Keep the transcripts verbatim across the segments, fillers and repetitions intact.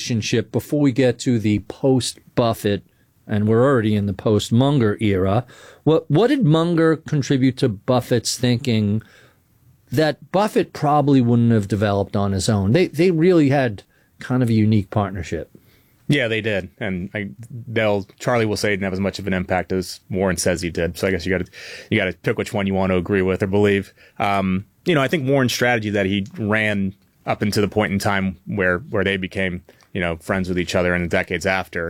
relationship before we get to the post-Buffett, and we're already in the post-Munger era. What, what did Munger contribute to Buffett's thinking that Buffett probably wouldn't have developed on his own? They, they really had kind of a unique partnership. Yeah, they did, and I, they'll Charlie will say he didn't have as much of an impact as Warren says he did. So I guess you got to you got to pick which one you want to agree with or believe. Um, you know, I think Warren's strategy that he ran up into the point in time where where they became you know friends with each other in the decades after,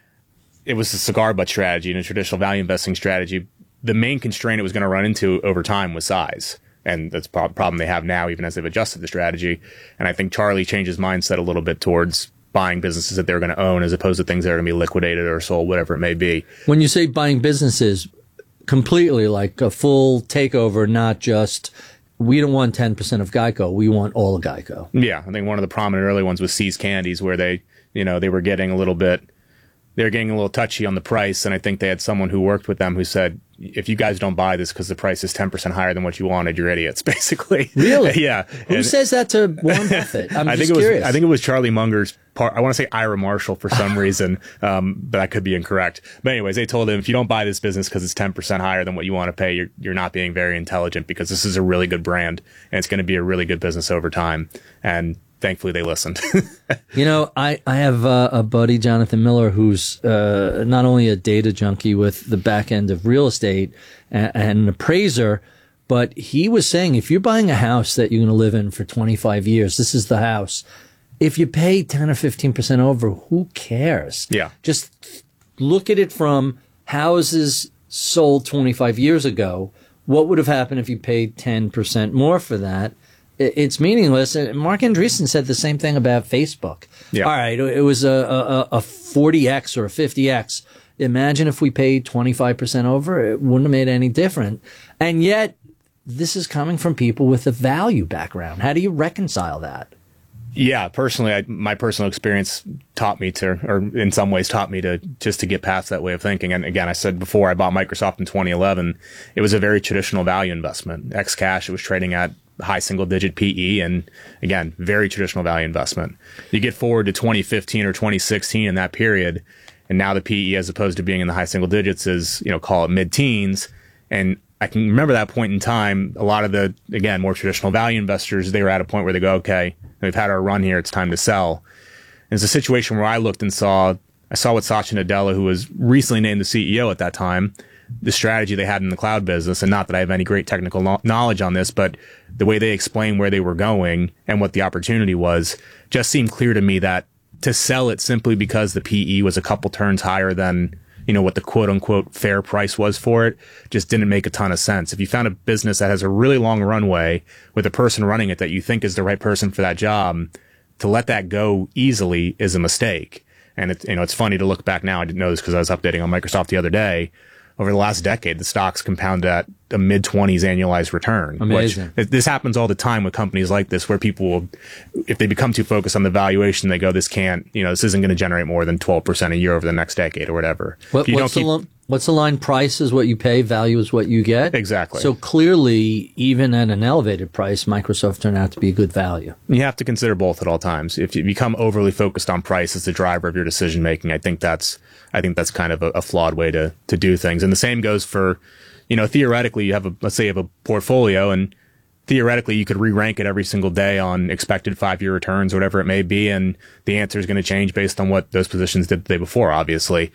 it was a cigar butt strategy and a traditional value investing strategy. The main constraint it was going to run into over time was size. And that's a problem they have now, even as they've adjusted the strategy. And I think Charlie changed his mindset a little bit towards buying businesses that they're going to own as opposed to things that are going to be liquidated or sold, whatever it may be. When you say buying businesses, completely like a full takeover, not just, we don't want ten percent of Geico, we want all of Geico. Yeah, I think one of the prominent early ones was See's Candies, where they, you know, they were getting a little bit, they were getting a little touchy on the price. And I think they had someone who worked with them who said, if you guys don't buy this because the price is ten percent higher than what you wanted, you're idiots, basically. Really? Yeah. Who and, says that to Warren Buffett? I'm I just think it was, curious. I think it was Charlie Munger's part. I want to say Ira Marshall for some reason, um, but I could be incorrect. But anyways, they told him, if you don't buy this business because it's ten percent higher than what you want to pay, you're, you're not being very intelligent, because this is a really good brand and it's going to be a really good business over time. And thankfully they listened. You know, I, I have uh, a buddy, Jonathan Miller, who's uh, not only a data junkie with the back end of real estate and, and an appraiser, but he was saying, if you're buying a house that you're going to live in for twenty-five years, this is the house. If you pay ten or fifteen percent over, who cares? Yeah. Just look at it from houses sold twenty-five years ago. What would have happened if you paid ten percent more for that? It's meaningless. And Mark Andreessen said the same thing about Facebook. Yeah. All right, it was a, a, a forty X or a fifty X. Imagine if we paid twenty-five percent over, it wouldn't have made any difference. And yet, this is coming from people with a value background. How do you reconcile that? Yeah, personally, I, my personal experience taught me to, or in some ways taught me to, just to get past that way of thinking. And again, I said before, I bought Microsoft in twenty eleven. It was a very traditional value investment. Ex cash, it was trading at high single digit P E, and again, very traditional value investment. You get forward to twenty fifteen or twenty sixteen in that period, and now the P E, as opposed to being in the high single digits, is, you know, call it mid teens. And I can remember that point in time, a lot of the, again, more traditional value investors, they were at a point where they go, okay, we've had our run here, it's time to sell. And it's a situation where I looked and saw, I saw what Satya Nadella, who was recently named the C E O at that time, the strategy they had in the cloud business. And not that I have any great technical no- knowledge on this, but the way they explained where they were going and what the opportunity was just seemed clear to me that to sell it simply because the P E was a couple turns higher than, you know, what the quote unquote fair price was for it just didn't make a ton of sense. If you found a business that has a really long runway with a person running it that you think is the right person for that job, to let that go easily is a mistake. And it's, you know, it's funny to look back now. I didn't know this because I was updating on Microsoft the other day. Over the last decade, the stocks compound at a mid twenties annualized return. Amazing. Which, this happens all the time with companies like this, where people will, if they become too focused on the valuation, they go, this can't, you know, this isn't going to generate more than twelve percent a year over the next decade or whatever. What, you what's, don't the keep, lo- what's the line? Price is what you pay, value is what you get. Exactly. So clearly, even at an elevated price, Microsoft turned out to be a good value. You have to consider both at all times. If you become overly focused on price as the driver of your decision making, I think that's, I think that's kind of a, a flawed way to, to do things. And the same goes for, you know, theoretically, you have a, let's say you have a portfolio, and theoretically you could re-rank it every single day on expected five-year returns or whatever it may be. And the answer is going to change based on what those positions did the day before, obviously.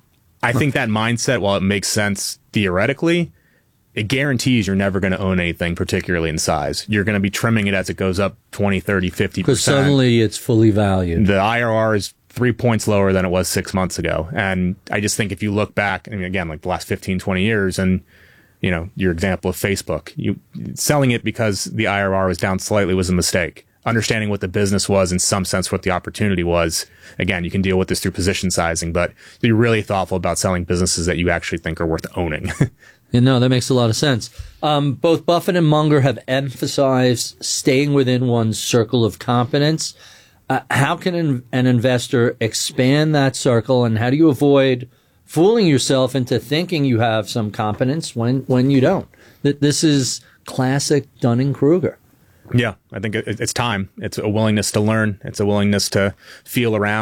I think that mindset, while it makes sense theoretically, it guarantees you're never going to own anything, particularly in size. You're going to be trimming it as it goes up twenty, thirty, fifty percent. Because suddenly it's fully valued. The I R R is three points lower than it was six months ago. And I just think if you look back, I mean, again, like the last fifteen, twenty years, and, you know, your example of Facebook, you selling it because the I R R was down slightly was a mistake. Understanding what the business was, in some sense, what the opportunity was. Again, you can deal with this through position sizing, but be really thoughtful about selling businesses that you actually think are worth owning. You know, that makes a lot of sense. Um, both Buffett and Munger have emphasized staying within one's circle of competence. Uh, how can an, an investor expand that circle, and how do you avoid fooling yourself into thinking you have some competence when, when you don't? That this is classic Dunning-Kruger. Yeah, I think it, it's time. It's a willingness to learn. It's a willingness to feel around.